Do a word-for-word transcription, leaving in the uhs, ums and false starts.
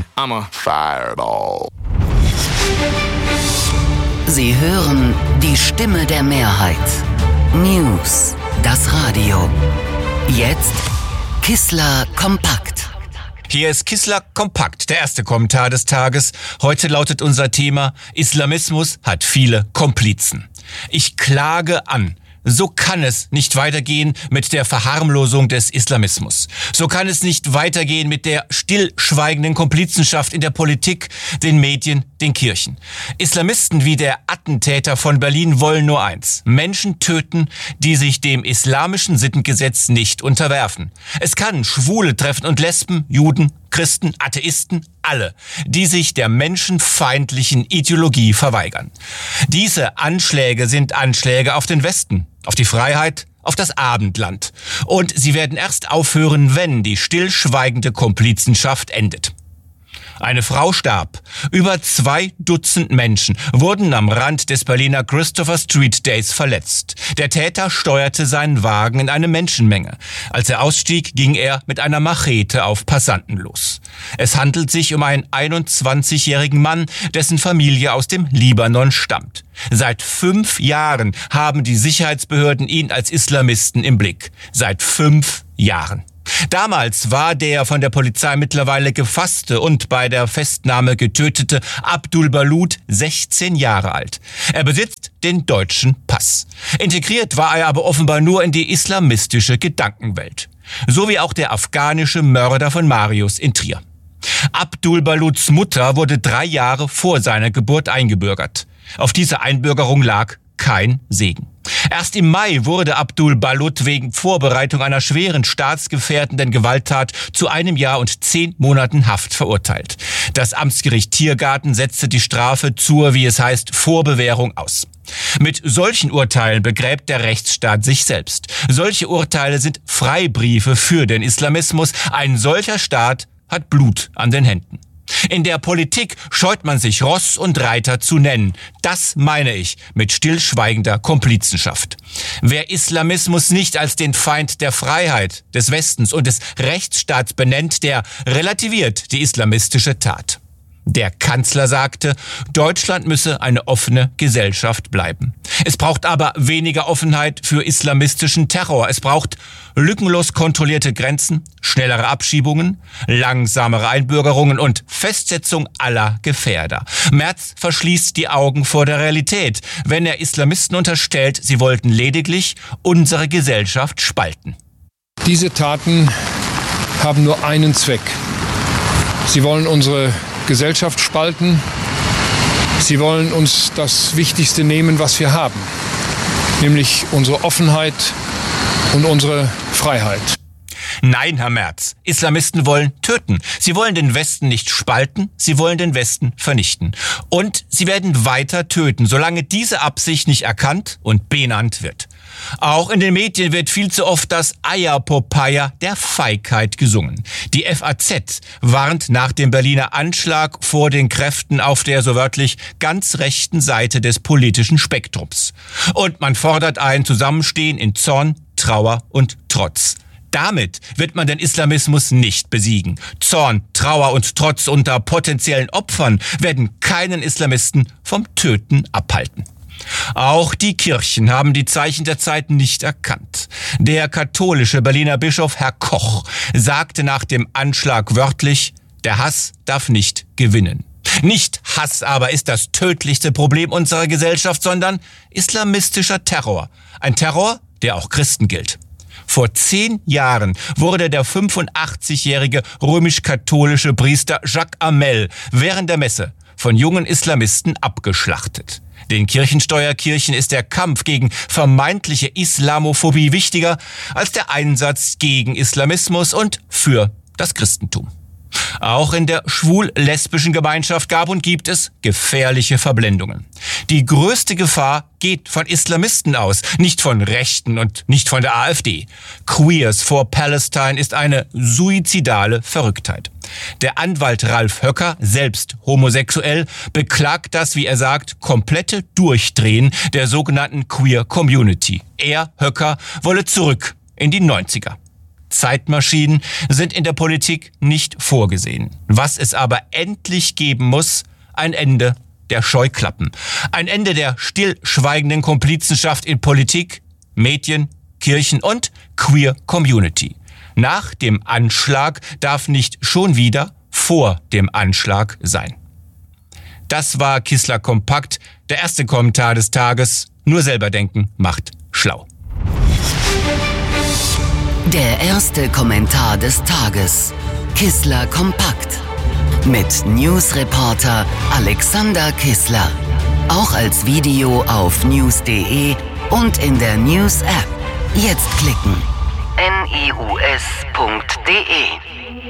I'm a fireball. Sie hören die Stimme der Mehrheit. News, das Radio. Jetzt Kissler kompakt. Hier ist Kissler kompakt, der erste Kommentar des Tages. Heute lautet unser Thema: Islamismus hat viele Komplizen. Ich klage an. So kann es nicht weitergehen mit der Verharmlosung des Islamismus. So kann es nicht weitergehen mit der stillschweigenden Komplizenschaft in der Politik, den Medien, den Kirchen. Islamisten wie der Attentäter von Berlin wollen nur eins: Menschen töten, die sich dem islamischen Sittengesetz nicht unterwerfen. Es kann Schwule treffen und Lesben, Juden, Christen, Atheisten, alle, die sich der menschenfeindlichen Ideologie verweigern. Diese Anschläge sind Anschläge auf den Westen, auf die Freiheit, auf das Abendland. Und sie werden erst aufhören, wenn die stillschweigende Komplizenschaft endet. Eine Frau starb. Über zwei Dutzend Menschen wurden am Rand des Berliner Christopher Street Days verletzt. Der Täter steuerte seinen Wagen in eine Menschenmenge. Als er ausstieg, ging er mit einer Machete auf Passanten los. Es handelt sich um einen einundzwanzigjährigen Mann, dessen Familie aus dem Libanon stammt. Seit fünf Jahren haben die Sicherheitsbehörden ihn als Islamisten im Blick. Seit fünf Jahren. Damals war der von der Polizei mittlerweile gefasste und bei der Festnahme getötete Abdul Balut sechzehn Jahre alt. Er besitzt den deutschen Pass. Integriert war er aber offenbar nur in die islamistische Gedankenwelt. So wie auch der afghanische Mörder von Marius in Trier. Abdul Baluts Mutter wurde drei Jahre vor seiner Geburt eingebürgert. Auf dieser Einbürgerung lag kein Segen. Erst im Mai wurde Abdul Balut wegen Vorbereitung einer schweren staatsgefährdenden Gewalttat zu einem Jahr und zehn Monaten Haft verurteilt. Das Amtsgericht Tiergarten setzte die Strafe zur, wie es heißt, Vorbewährung aus. Mit solchen Urteilen begräbt der Rechtsstaat sich selbst. Solche Urteile sind Freibriefe für den Islamismus. Ein solcher Staat hat Blut an den Händen. In der Politik scheut man sich, Ross und Reiter zu nennen. Das meine ich mit stillschweigender Komplizenschaft. Wer Islamismus nicht als den Feind der Freiheit, des Westens und des Rechtsstaats benennt, der relativiert die islamistische Tat. Der Kanzler sagte, Deutschland müsse eine offene Gesellschaft bleiben. Es braucht aber weniger Offenheit für islamistischen Terror. Es braucht lückenlos kontrollierte Grenzen, schnellere Abschiebungen, langsamere Einbürgerungen und Festsetzung aller Gefährder. Merz verschließt die Augen vor der Realität, wenn er Islamisten unterstellt, sie wollten lediglich unsere Gesellschaft spalten. Diese Taten haben nur einen Zweck. Sie wollen unsere Gesellschaft spalten. Sie wollen uns das Wichtigste nehmen, was wir haben, nämlich unsere Offenheit und unsere Freiheit. Nein, Herr Merz, Islamisten wollen töten. Sie wollen den Westen nicht spalten, sie wollen den Westen vernichten. Und sie werden weiter töten, solange diese Absicht nicht erkannt und benannt wird. Auch in den Medien wird viel zu oft das Eierpopeia der Feigheit gesungen. Die F A Z warnt nach dem Berliner Anschlag vor den Kräften auf der so wörtlich ganz rechten Seite des politischen Spektrums. Und man fordert ein Zusammenstehen in Zorn, Trauer und Trotz. Damit wird man den Islamismus nicht besiegen. Zorn, Trauer und Trotz unter potenziellen Opfern werden keinen Islamisten vom Töten abhalten. Auch die Kirchen haben die Zeichen der Zeit nicht erkannt. Der katholische Berliner Bischof Herr Koch sagte nach dem Anschlag wörtlich, der Hass darf nicht gewinnen. Nicht Hass aber ist das tödlichste Problem unserer Gesellschaft, sondern islamistischer Terror. Ein Terror, der auch Christen gilt. Vor zehn Jahren wurde der fünfundachtzigjährige römisch-katholische Priester Jacques Hamel während der Messe von jungen Islamisten abgeschlachtet. Den Kirchensteuerkirchen ist der Kampf gegen vermeintliche Islamophobie wichtiger als der Einsatz gegen Islamismus und für das Christentum. Auch in der schwul-lesbischen Gemeinschaft gab und gibt es gefährliche Verblendungen. Die größte Gefahr geht von Islamisten aus, nicht von Rechten und nicht von der AfD. Queers for Palestine ist eine suizidale Verrücktheit. Der Anwalt Ralf Höcker, selbst homosexuell, beklagt das, wie er sagt, komplette Durchdrehen der sogenannten Queer Community. Er, Höcker, wolle zurück in die neunziger. Zeitmaschinen sind in der Politik nicht vorgesehen. Was es aber endlich geben muss, ein Ende der Scheuklappen. Ein Ende der stillschweigenden Komplizenschaft in Politik, Medien, Kirchen und Queer Community. Nach dem Anschlag darf nicht schon wieder vor dem Anschlag sein. Das war Kissler Kompakt, der erste Kommentar des Tages. Nur selber denken macht schlau. Der erste Kommentar des Tages. Kissler Kompakt. Mit Newsreporter Alexander Kissler. Auch als Video auf news punkt de und in der News-App. Jetzt klicken. news punkt de